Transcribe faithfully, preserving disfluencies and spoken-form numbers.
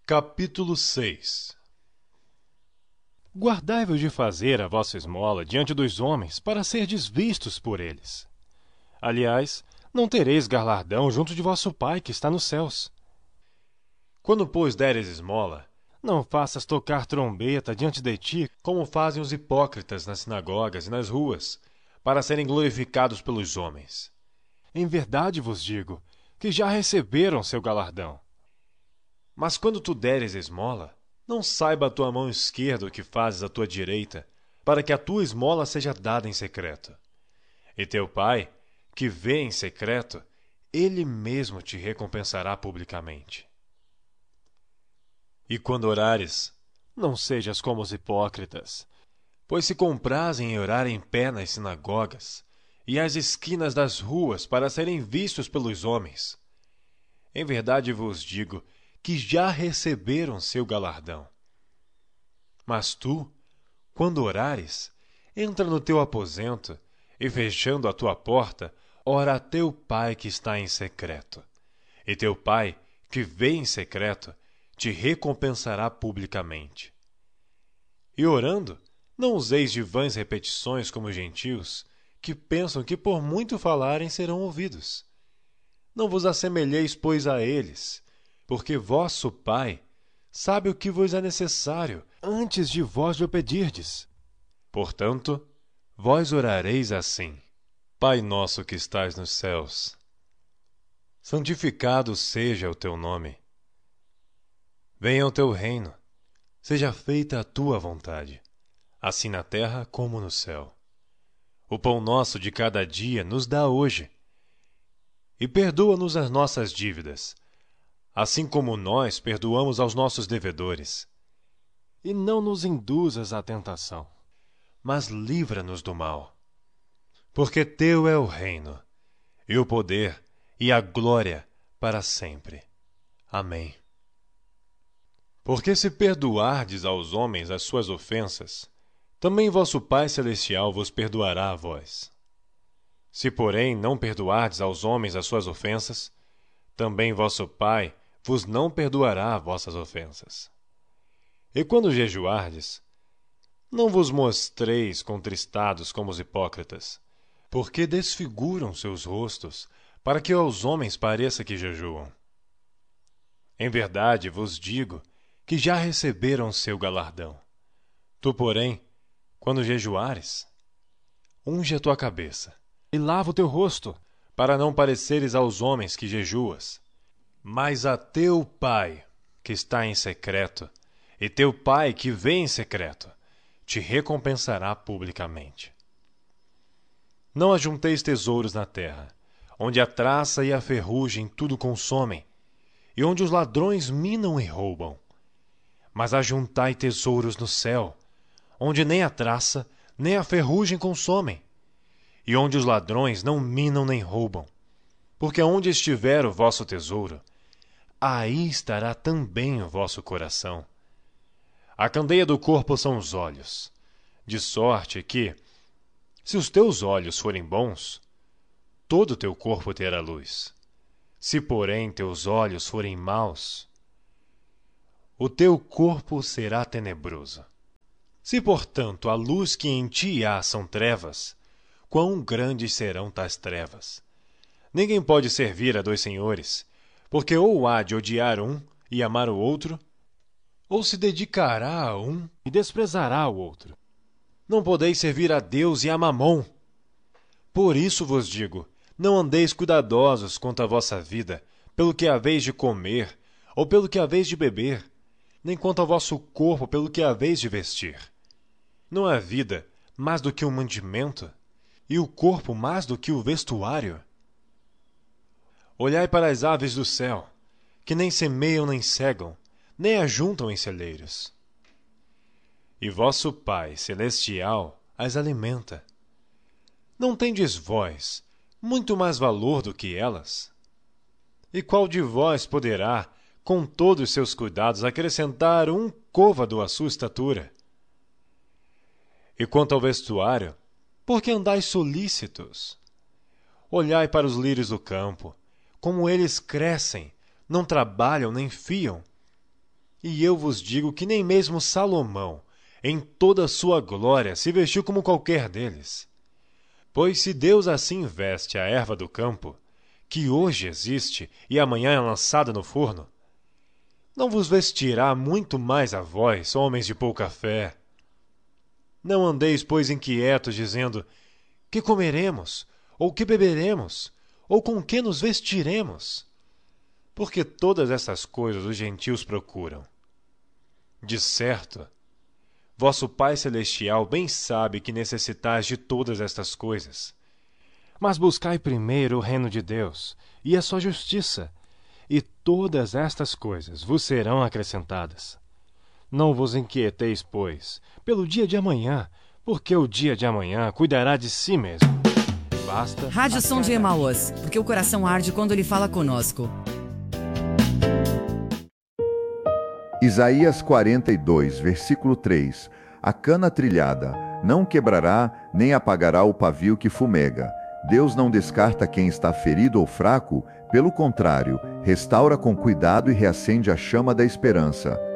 Capítulo seis. Guardai-vos de fazer a vossa esmola diante dos homens, para serdes vistos por eles. Aliás, não tereis galardão junto de vosso Pai que está nos céus. Quando, pois, deres esmola, não faças tocar trombeta diante de ti, como fazem os hipócritas nas sinagogas e nas ruas, para serem glorificados pelos homens. Em verdade vos digo, que já receberam seu galardão. Mas quando tu deres esmola, não saiba a tua mão esquerda o que fazes à tua direita, para que a tua esmola seja dada em secreto. E teu Pai, que vê em secreto, ele mesmo te recompensará publicamente. E quando orares, não sejas como os hipócritas, pois se comprazem em orar em pé nas sinagogas e às esquinas das ruas para serem vistos pelos homens. Em verdade vos digo que já receberam seu galardão. Mas tu, quando orares, entra no teu aposento e, fechando a tua porta, ora a teu Pai que está em secreto. E teu Pai, que vê em secreto, te recompensará publicamente. E orando, não useis de vãs repetições como os gentios, que pensam que por muito falarem serão ouvidos. Não vos assemelheis, pois, a eles, porque vosso Pai sabe o que vos é necessário antes de vós lhe pedirdes. Portanto, vós orareis assim: Pai nosso que estais nos céus, santificado seja o teu nome. Venha o teu reino, seja feita a tua vontade, assim na terra como no céu. O pão nosso de cada dia nos dá hoje. E perdoa-nos as nossas dívidas, assim como nós perdoamos aos nossos devedores. E não nos induzas à tentação, mas livra-nos do mal. Porque teu é o reino, e o poder, e a glória, para sempre. Amém. Porque se perdoardes aos homens as suas ofensas, também vosso Pai Celestial vos perdoará a vós. Se, porém, não perdoardes aos homens as suas ofensas, também vosso Pai vos não perdoará vossas ofensas. E quando jejuardes, não vos mostreis contristados como os hipócritas, porque desfiguram seus rostos, para que aos homens pareça que jejuam. Em verdade vos digo que já receberam seu galardão. Tu, porém, quando jejuares, unge a tua cabeça e lava o teu rosto, para não pareceres aos homens que jejuas, mas a teu Pai, que está em secreto, e teu Pai, que vê em secreto, te recompensará publicamente. Não ajunteis tesouros na terra, onde a traça e a ferrugem tudo consomem, e onde os ladrões minam e roubam. Mas ajuntai tesouros no céu, onde nem a traça, nem a ferrugem consomem, e onde os ladrões não minam nem roubam. Porque onde estiver o vosso tesouro, aí estará também o vosso coração. A candeia do corpo são os olhos, de sorte que, se os teus olhos forem bons, todo o teu corpo terá luz. Se, porém, teus olhos forem maus, o teu corpo será tenebroso. Se, portanto, a luz que em ti há são trevas, quão grandes serão tais trevas? Ninguém pode servir a dois senhores, porque ou há de odiar um e amar o outro, ou se dedicará a um e desprezará o outro. Não podeis servir a Deus e a Mamom. Por isso vos digo, não andeis cuidadosos quanto à vossa vida, pelo que haveis de comer, ou pelo que haveis de beber, nem quanto ao vosso corpo, pelo que haveis de vestir. Não há vida mais do que o mantimento, e o corpo mais do que o vestuário? Olhai para as aves do céu, que nem semeiam nem cegam, nem ajuntam em celeiros. E vosso Pai Celestial as alimenta. Não tendes vós muito mais valor do que elas? E qual de vós poderá, com todos os seus cuidados, acrescentar um côvado à sua estatura? E quanto ao vestuário, por que andais solícitos? Olhai para os lírios do campo, como eles crescem, não trabalham nem fiam. E eu vos digo que nem mesmo Salomão, em toda a sua glória, se vestiu como qualquer deles. Pois se Deus assim veste a erva do campo, que hoje existe e amanhã é lançada no forno, não vos vestirá muito mais a vós, homens de pouca fé. Não andeis, pois, inquietos, dizendo: que comeremos? Ou que beberemos? Ou com que nos vestiremos? Porque todas essas coisas os gentios procuram. De certo, vosso Pai Celestial bem sabe que necessitais de todas estas coisas. Mas buscai primeiro o reino de Deus e a sua justiça, e todas estas coisas vos serão acrescentadas. Não vos inquieteis, pois, pelo dia de amanhã, porque o dia de amanhã cuidará de si mesmo. Basta. Rádio Som de Emaús, porque o coração arde quando ele fala conosco. Isaías quarenta e dois, versículo três. A cana trilhada não quebrará, nem apagará o pavio que fumega. Deus não descarta quem está ferido ou fraco, pelo contrário, restaura com cuidado e reacende a chama da esperança.